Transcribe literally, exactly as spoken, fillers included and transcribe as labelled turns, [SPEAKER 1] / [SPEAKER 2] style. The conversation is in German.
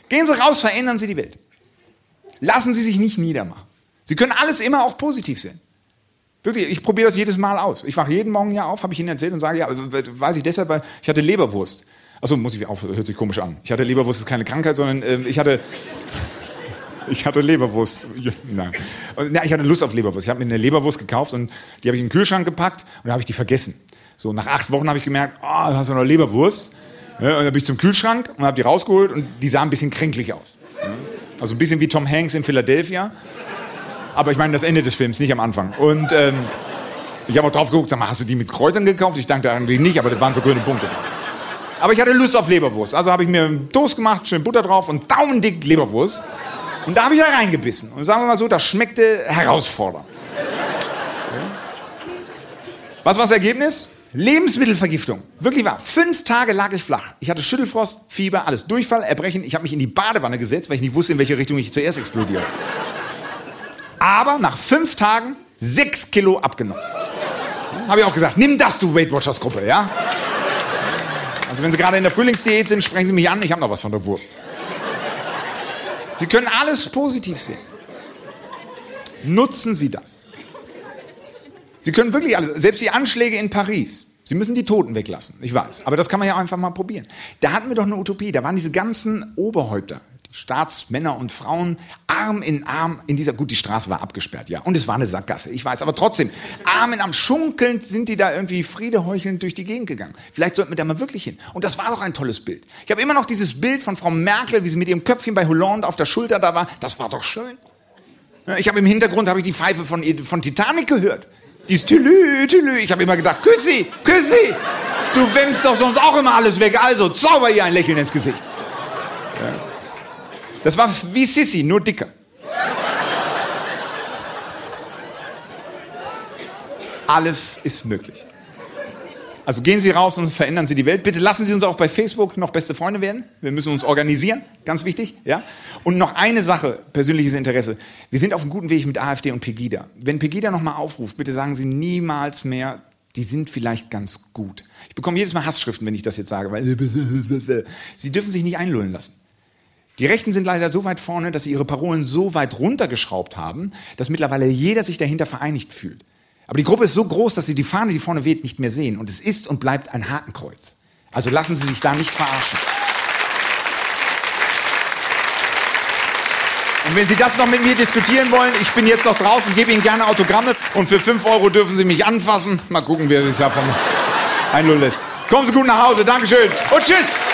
[SPEAKER 1] Gehen Sie raus, verändern Sie die Welt. Lassen Sie sich nicht niedermachen. Sie können alles immer auch positiv sehen. Wirklich, ich probiere das jedes Mal aus. Ich wache jeden Morgen ja auf, habe ich Ihnen erzählt und sage, ja, weiß ich deshalb, weil ich hatte Leberwurst. Achso, muss ich auf, hört sich komisch an. Ich hatte Leberwurst, ist keine Krankheit, sondern äh, ich hatte... Ich hatte Leberwurst. Nein. Ja, ich hatte Lust auf Leberwurst. Ich habe mir eine Leberwurst gekauft und die habe ich in den Kühlschrank gepackt und da habe ich die vergessen. So, nach acht Wochen habe ich gemerkt, oh, da hast du noch Leberwurst. Ja, und dann bin ich zum Kühlschrank und habe die rausgeholt und die sah ein bisschen kränklich aus. Ja, also ein bisschen wie Tom Hanks in Philadelphia. Aber ich meine das Ende des Films, nicht am Anfang. Und ähm, ich habe auch drauf geguckt, sag mal, hast du die mit Kräutern gekauft? Ich dachte eigentlich nicht, aber das waren so grüne Punkte. Aber ich hatte Lust auf Leberwurst. Also habe ich mir einen Toast gemacht, schön Butter drauf und daumendick Leberwurst. Und da habe ich da reingebissen. Und sagen wir mal so, das schmeckte herausfordernd. Was war das Ergebnis? Lebensmittelvergiftung. Wirklich wahr. Fünf Tage lag ich flach. Ich hatte Schüttelfrost, Fieber, alles Durchfall, Erbrechen. Ich habe mich in die Badewanne gesetzt, weil ich nicht wusste, in welche Richtung ich zuerst explodiere. Aber nach fünf Tagen sechs Kilo abgenommen. Habe ich auch gesagt, nimm das, du Weight Watchers Gruppe, ja? Also wenn Sie gerade in der Frühlingsdiät sind, sprechen Sie mich an, ich habe noch was von der Wurst. Sie können alles positiv sehen. Nutzen Sie das. Sie können wirklich alles, selbst die Anschläge in Paris. Sie müssen die Toten weglassen, ich weiß. Aber das kann man ja einfach mal probieren. Da hatten wir doch eine Utopie. Da waren diese ganzen Oberhäupter, die Staatsmänner und Frauen, Arm in Arm in dieser... Gut, die Straße war abgesperrt, ja. Und es war eine Sackgasse, ich weiß. Aber trotzdem, Arm in Arm, schunkelnd sind die da irgendwie friedeheuchelnd durch die Gegend gegangen. Vielleicht sollten wir da mal wirklich hin. Und das war doch ein tolles Bild. Ich habe immer noch dieses Bild von Frau Merkel, wie sie mit ihrem Köpfchen bei Hollande auf der Schulter da war. Das war doch schön. Ich habe im Hintergrund habe ich die Pfeife von, von Titanic gehört. Die ist Tülü, Tülü. Ich habe immer gedacht, küss sie, küss sie. Du wämmst doch sonst auch immer alles weg. Also zauber ihr ein Lächeln ins Gesicht. Ja. Das war wie Sissi, nur dicker. Alles ist möglich. Also gehen Sie raus und verändern Sie die Welt. Bitte lassen Sie uns auch bei Facebook noch beste Freunde werden. Wir müssen uns organisieren, ganz wichtig. Ja? Und noch eine Sache, persönliches Interesse. Wir sind auf einem guten Weg mit AfD und Pegida. Wenn Pegida noch mal aufruft, bitte sagen Sie niemals mehr, die sind vielleicht ganz gut. Ich bekomme jedes Mal Hassschriften, wenn ich das jetzt sage, weil Sie dürfen sich nicht einlullen lassen. Die Rechten sind leider so weit vorne, dass sie ihre Parolen so weit runtergeschraubt haben, dass mittlerweile jeder sich dahinter vereinigt fühlt. Aber die Gruppe ist so groß, dass sie die Fahne, die vorne weht, nicht mehr sehen. Und es ist und bleibt ein Hakenkreuz. Also lassen Sie sich da nicht verarschen. Und wenn Sie das noch mit mir diskutieren wollen, ich bin jetzt noch draußen, gebe Ihnen gerne Autogramme. Und für fünf Euro dürfen Sie mich anfassen. Mal gucken, wer sich davon einlullen lässt. Kommen Sie gut nach Hause. Dankeschön. Und tschüss.